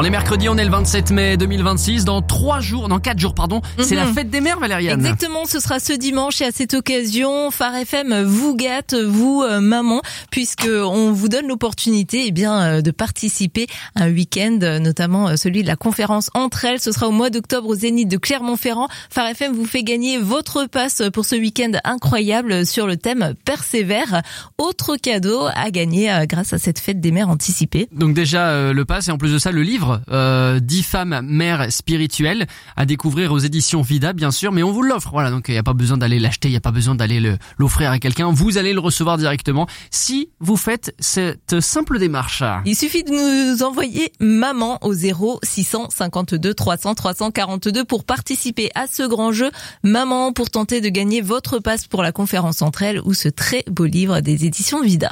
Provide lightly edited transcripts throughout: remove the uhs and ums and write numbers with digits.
On est mercredi, on est le 27 mai 2026. Dans 4 jours, c'est la fête des mères, Valériane. Exactement, ce sera ce dimanche et à cette occasion, Phare FM vous gâte, vous maman, puisque on vous donne l'opportunité de participer à un week-end, notamment celui de la conférence Entre elles. Ce sera au mois d'octobre au Zénith de Clermont-Ferrand. Phare FM vous fait gagner votre passe pour ce week-end incroyable sur le thème Persévère. Autre cadeau à gagner grâce à cette fête des mères anticipée. Donc déjà le pass et en plus de ça le livre 10 femmes mères spirituelles à découvrir aux éditions Vida bien sûr, mais on vous l'offre. Voilà, donc il n'y a pas besoin d'aller l'acheter, il n'y a pas besoin d'aller l'offrir à quelqu'un. Vous allez le recevoir directement si vous faites cette simple démarche. Il suffit de nous envoyer maman au 0652 300 342 pour participer à ce grand jeu. Maman, pour tenter de gagner votre passe pour la conférence Entre elles ou ce très beau livre des éditions Vida.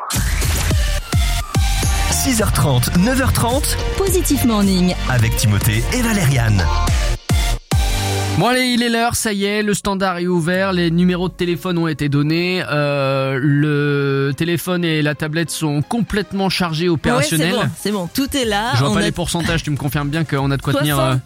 6h30, 9h30, Positif Morning avec Timothée et Valériane. Bon allez, il est l'heure, ça y est, le standard est ouvert, les numéros de téléphone ont été donnés, le téléphone et la tablette sont complètement chargés, opérationnels. Ouais, c'est bon, tout est là. Je vois pas les pourcentages, tu me confirmes bien qu'on a de quoi tenir...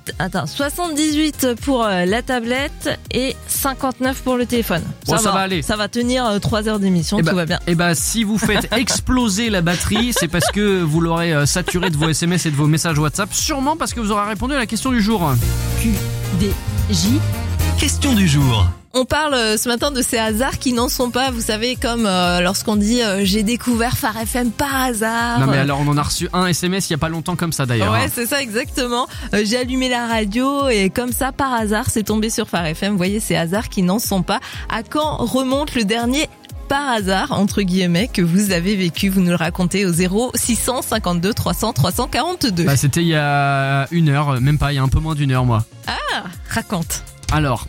78 pour la tablette et 59 pour le téléphone. Ça va aller. Ça va tenir 3 heures d'émission, tout va bien. Et si vous faites exploser la batterie, c'est parce que vous l'aurez saturé de vos SMS et de vos messages WhatsApp, sûrement parce que vous aurez répondu à la question du jour. QDJ. Question du jour. On parle ce matin de ces hasards qui n'en sont pas, vous savez, comme lorsqu'on dit j'ai découvert Phare FM par hasard. Non mais alors on en a reçu un SMS il y a pas longtemps comme ça d'ailleurs. Ouais, c'est ça exactement. J'ai allumé la radio et comme ça par hasard c'est tombé sur Phare FM. Vous voyez, ces hasards qui n'en sont pas. À quand remonte le dernier par hasard, entre guillemets, que vous avez vécu? Vous nous le racontez au 0652 300 342. C'était il y a 1 heure, même pas, il y a un peu moins d'1 heure moi. Ah, raconte. Alors,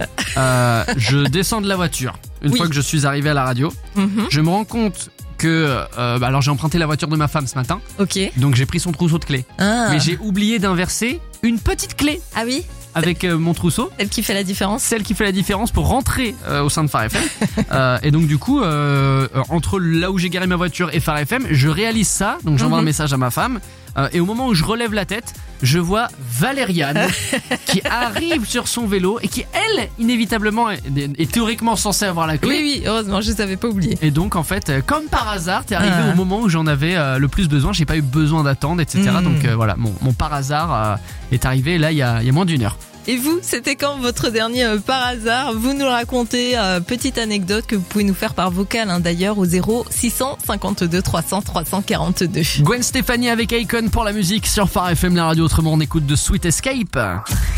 je descends de la voiture. Une fois que je suis arrivé à la radio, je me rends compte que alors j'ai emprunté la voiture de ma femme ce matin. Ok. Donc j'ai pris son trousseau de clés. Ah. Mais j'ai oublié d'inverser une petite clé. Ah oui. Avec mon trousseau. Celle qui fait la différence. Celle qui fait la différence pour rentrer au sein de Phare FM. Et donc du coup, entre là où j'ai garé ma voiture et Phare FM, je réalise ça. Donc j'envoie un message à ma femme. Et au moment où je relève la tête, je vois Valériane qui arrive sur son vélo et qui, elle, inévitablement, est théoriquement censée avoir la clé. Oui, heureusement, je ne t'avais pas oublié. Et donc, en fait, comme par hasard, t'es arrivé au moment où j'en avais le plus besoin. J'ai pas eu besoin d'attendre, etc. Donc voilà, mon par hasard est arrivé là il y a moins d'1 heure. Et vous, c'était quand votre dernier par hasard? Vous nous le racontez, petite anecdote que vous pouvez nous faire par vocal d'ailleurs au 0652 300 342. Gwen Stefani avec Akon pour la musique sur Phare FM, la radio. Autrement, on écoute de Sweet Escape.